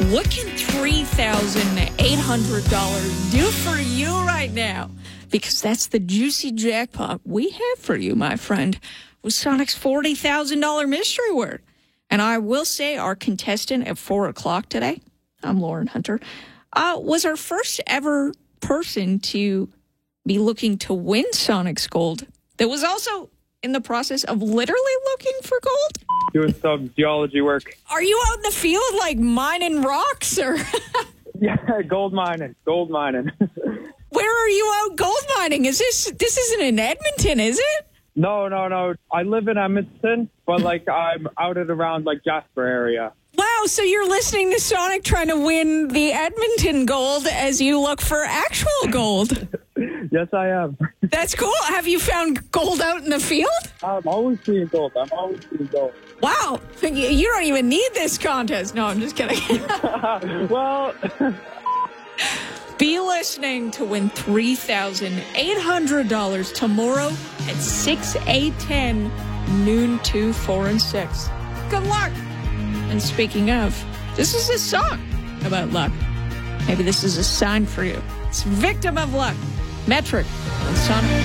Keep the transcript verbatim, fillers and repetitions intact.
What can three thousand eight hundred dollars do for you right now? Because that's the juicy jackpot we have for you, my friend, with Sonic's forty thousand dollars mystery word. And I will say our contestant at four o'clock today, I'm Lauren Hunter, uh, was our first ever person to be looking to win Sonic's gold that was also in the process of literally looking for gold. Doing some geology work. Are you out in the field like mining rocks or? Yeah, gold mining, gold mining. Where are you out gold mining? Is this, this isn't in Edmonton, is it? No, no, no. I live in Edmonton, but like I'm out and around like Jasper area. Wow, so you're listening to Sonic trying to win the Edmonton gold as you look for actual gold. Yes, I am. That's cool. Have you found gold out in the field? I'm always seeing gold. I'm always seeing gold. Wow, you don't even need this contest. No, I'm just kidding. Well... Be listening to win three thousand eight hundred dollars tomorrow at six, eight, ten, noon, two, four, and six. Good luck. And speaking of, this is a song about luck. Maybe this is a sign for you. It's Victim of Luck. Metric on Sonic.